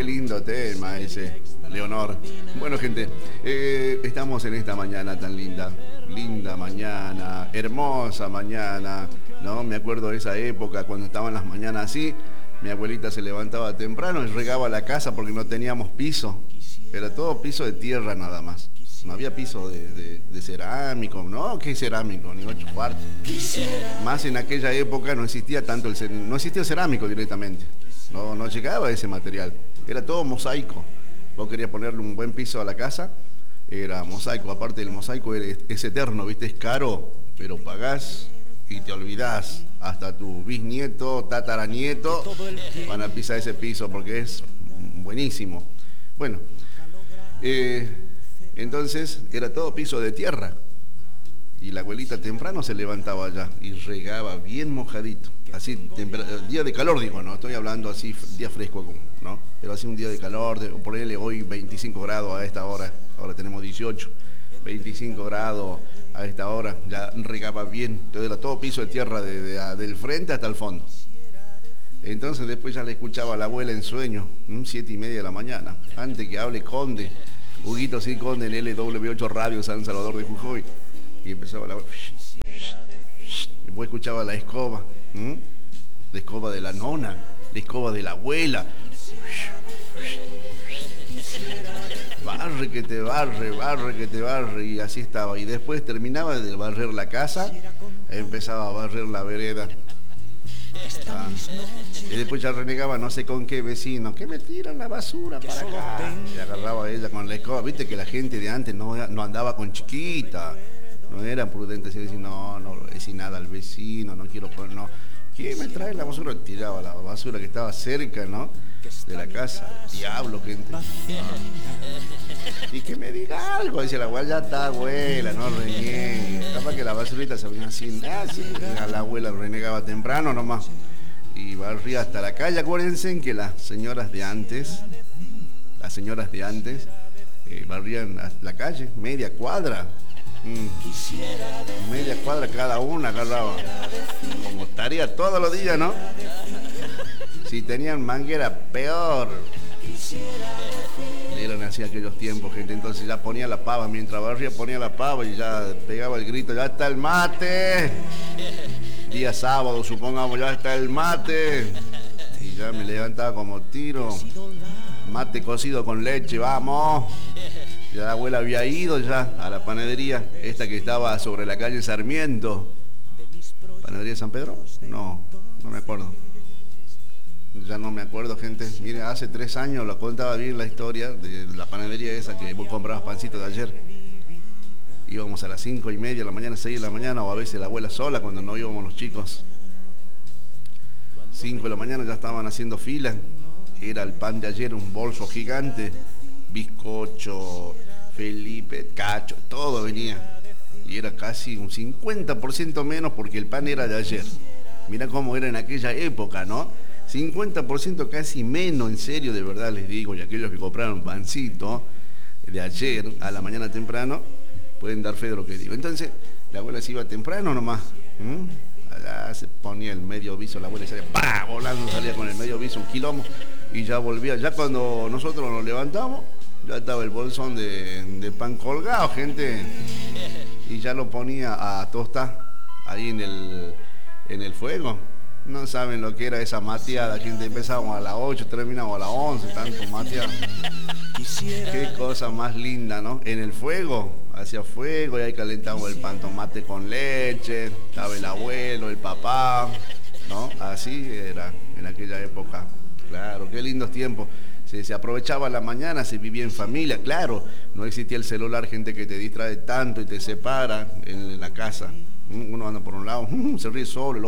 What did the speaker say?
qué lindo tema ese, Leonor. Bueno, gente, estamos en esta mañana tan linda. Linda mañana, hermosa mañana, ¿no? Me acuerdo de esa época cuando estaban las mañanas así. Mi abuelita se levantaba temprano y regaba la casa porque no teníamos piso. Era todo piso de tierra nada más. No había piso de cerámico, ¿no? ¿Qué cerámico? Ni 8 cuartos. Más en aquella época no existía tanto no existía el cerámico directamente. No llegaba ese material. Era todo mosaico. Vos querías ponerle un buen piso a la casa, era mosaico. Aparte del mosaico es eterno, ¿viste? Es caro, pero pagás y te olvidás. Hasta tu bisnieto, tataranieto van a pisar ese piso porque es buenísimo. Bueno, entonces era todo piso de tierra. Y la abuelita temprano se levantaba allá y regaba bien mojadito. Así, día de calor digo, no estoy hablando así, día fresco, ¿no? Pero así un día de calor, ponerle hoy 25 grados a esta hora, ahora tenemos 18, 25 grados a esta hora, ya regaba bien. Entonces era todo piso de tierra del frente hasta el fondo. Entonces después ya le escuchaba a la abuela en sueño, 7:30 de la mañana, antes que hable Conde, Huguito sí Conde en LW8 Radio San Salvador de Jujuy. Y empezaba la... Después escuchaba la escoba, la escoba de la nona, la escoba de la abuela. Barre que te barre, barre que te barre, y así estaba. Y después terminaba de barrer la casa, empezaba a barrer la vereda. Y después ya renegaba no sé con qué vecino, que me tiran la basura para acá. Y agarraba ella con la escoba. Viste que la gente de antes no andaba con chiquita. No eran prudentes y decían, no decir nada al vecino, no quiero poner, no. ¿Quién me trae la basura? Tiraba la basura que estaba cerca, ¿no? De la casa. Diablo, gente. Y que me diga algo, decía la abuela, ya está abuela, no reniegue. Capaz que la basurita se venía así, la abuela renegaba temprano nomás. Y barría hasta la calle. Acuérdense que las señoras de antes, barrían la calle, media cuadra. Media cuadra cada una agarraba. Como tarea todos los días, ¿no? Si tenían manguera, peor. Eran así aquellos tiempos, gente. Entonces ya ponía la pava, mientras barría ponía la pava y ya pegaba el grito, ya está el mate. Día sábado, supongamos, ya está el mate. Y ya me levantaba como tiro. Mate cocido con leche, vamos. Ya la abuela había ido ya a la panadería, esta que estaba sobre la calle Sarmiento. ¿Panadería de San Pedro? No me acuerdo. Ya no me acuerdo, gente. Mire, hace 3 años lo contaba bien la historia de la panadería esa que vos comprabas pancitos de ayer. Íbamos a las 5:30 de la mañana, 6 de la mañana, o a veces la abuela sola cuando no íbamos los chicos. 5 de la mañana ya estaban haciendo fila. Era el pan de ayer, un bolso gigante. Bizcocho, Felipe, Cacho, todo venía. Y era casi un 50% menos porque el pan era de ayer. Mira cómo era en aquella época, ¿no? 50% casi menos, en serio, de verdad les digo. Y aquellos que compraron pancito de ayer a la mañana temprano pueden dar fe de lo que digo. Entonces, la abuela se iba temprano nomás. Allá se ponía el medio viso, la abuela salía, ¡pah! Volando, salía con el medio viso, un quilombo. Y ya volvía. Ya cuando nosotros nos levantamos, ya estaba el bolsón de pan colgado, gente. Y ya lo ponía a tostar ahí en el fuego. No saben lo que era esa mateada, gente. Empezábamos a las 8, terminamos a las 11, tanto mateada. Qué cosa más linda, ¿no? En el fuego, hacía fuego y ahí calentamos el pan tomate con leche. Estaba el abuelo, el papá, ¿no? Así era en aquella época. Claro, qué lindos tiempos. Se aprovechaba la mañana, se vivía en familia, claro. No existía el celular, gente, que te distrae tanto y te separa en la casa. Uno anda por un lado, se ríe solo.